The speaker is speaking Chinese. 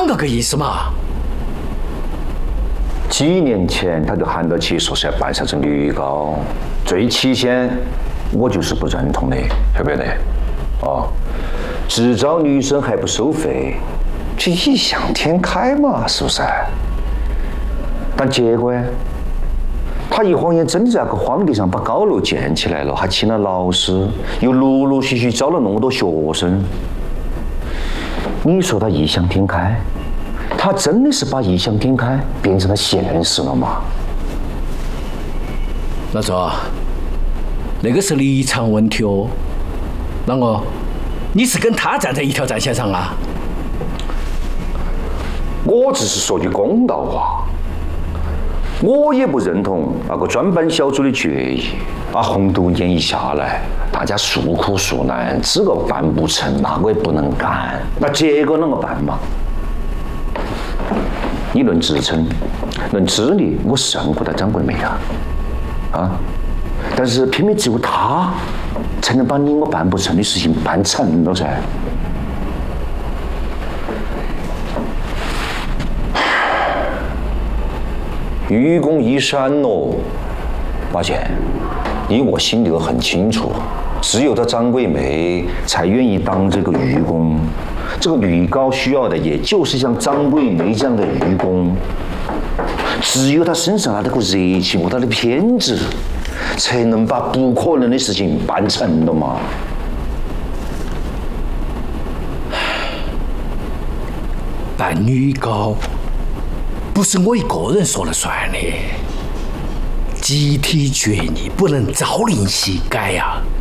啷个个意思嘛？ 几年前他就喊到起说是要办啥子女高，最起先我就是不认同的，晓不晓得？哦，只招女生还不收费，这异想天开嘛，是不是？但结果，他一晃眼真在那个荒地上把高楼建起来了，还请了老师，又陆陆续续招了那么多学生。你说他异想天开？他真的是把异想天开变成了现实了吗？ 老周，那个是立场问题哦。啷个？你是跟他站在一条战线上啊？ 我只是说句公道话，我也不认同那个专班小组的决议。把红豆演绎下来，大家诉苦诉难，这个办不成，那个也不能干，那结果啷个办嘛？你论职称，论资历，我是胜过他掌柜的妹啊，啊！但是偏偏只有他才能把你我办不成的事情办成了噻。愚公移山咯，抱歉，你我心里都很清楚，只有他掌柜妹才愿意当这个愚公。这个女高需要的，也就是像掌柜妹这样的愚公。只有他身上那个热情和他的偏执，才能把不可能的事情办成了嘛。 办女高不是我一个人说了算的，集体决议不能朝令夕改呀。